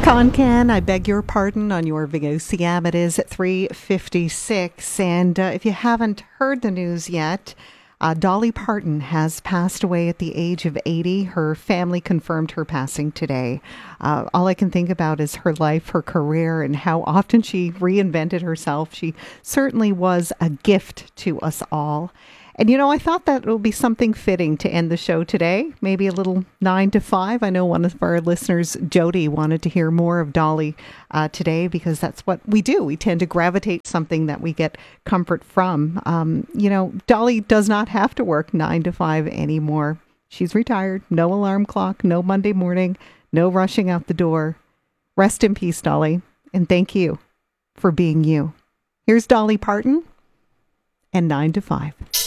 Concan, I beg your pardon on your VOCM. It is at 3:56, and if you haven't heard the news yet, Dolly Parton has passed away at the age of 80. Her family confirmed her passing today. All I can think about is her life, her career, and how often she reinvented herself. She certainly was a gift to us all. And, I thought that would be something fitting to end the show today. Maybe a little 9 to 5. I know one of our listeners, Jody, wanted to hear more of Dolly today because that's what we do. We tend to gravitate something that we get comfort from. Dolly does not have to work 9 to 5 anymore. She's retired. No alarm clock, no Monday morning, no rushing out the door. Rest in peace, Dolly. And thank you for being you. Here's Dolly Parton and 9 to 5.